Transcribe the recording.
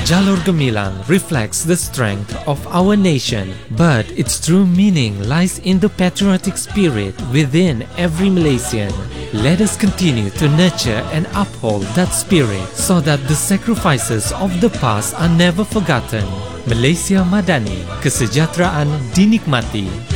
Jalur Gemilang reflects the strength of our nation, but its true meaning lies in the patriotic spirit within every Malaysian. Let us continue to nurture and uphold that spirit so that the sacrifices of the past are never forgotten. Malaysia Madani, kesejahteraan dinikmati.